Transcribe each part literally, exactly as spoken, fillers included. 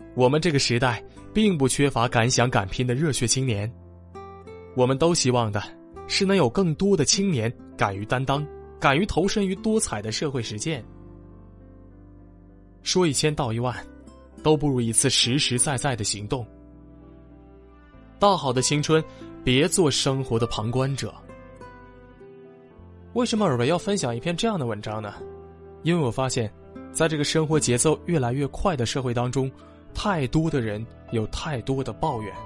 我们这个时代并不缺乏敢想敢拼的热血青年，我们都希望的是能有更多的青年敢于担当，敢于投身于多彩的社会实践。说一千道一万，都不如一次实实在在的行动。大好的青春，别做生活的旁观者。为什么尔维要分享一篇这样的文章呢？因为我发现，在这个生活节奏越来越快的社会当中，太多的人有太多的抱怨。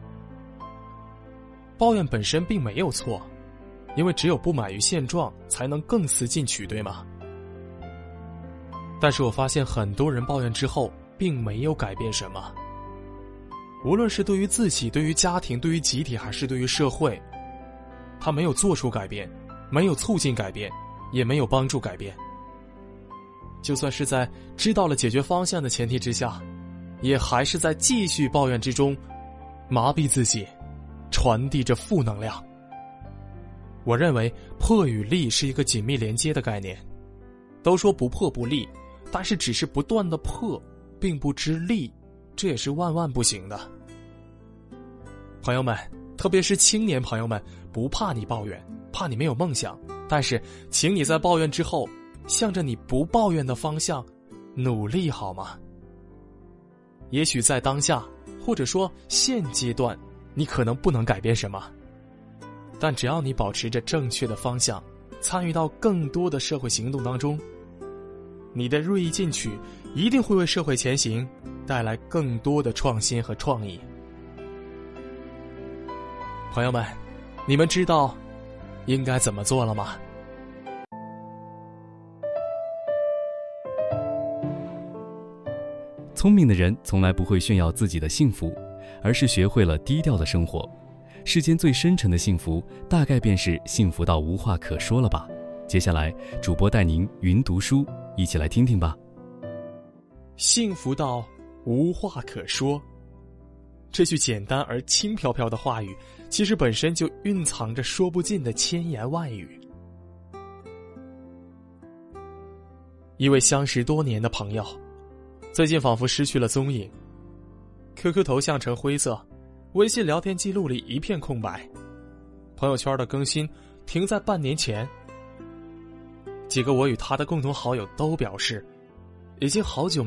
抱怨本身并没有错，因为只有不满于现状，才能更思进取，对吗？但是我发现很多人抱怨之后，并没有改变什么。无论是对于自己、对于家庭、对于集体，还是对于社会，他没有做出改变，没有促进改变，也没有帮助改变。就算是在知道了解决方向的前提之下，也还是在继续抱怨之中麻痹自己，传递着负能量。我认为破与立是一个紧密连接的概念。都说不破不立，但是只是不断的破并不知立，这也是万万不行的。朋友们，特别是青年朋友们，不怕你抱怨，怕你没有梦想，但是请你在抱怨之后，向着你不抱怨的方向努力，好吗？也许在当下，或者说现阶段，你可能不能改变什么，但只要你保持着正确的方向，参与到更多的社会行动当中，你的锐意进取一定会为社会前行带来更多的创新和创意。朋友们，你们知道应该怎么做了吗？ 聪明的人从来不会炫耀自己的幸福，而是学会了低调的生活。世间最深沉的幸福，大概便是幸福到无话可说了吧。接下来，主播带您云读书，一起来听听吧。 幸福到无话可说，这句简单而轻飘飘的话语，其实本身就蕴藏着说不尽的千言万语。一位相识多年的朋友，最近仿佛失去了踪影， Q Q 头像呈灰色，微信聊天记录里一片空白，朋友圈的更新停在半年前。几个我与他的共同好友都表示，已经好久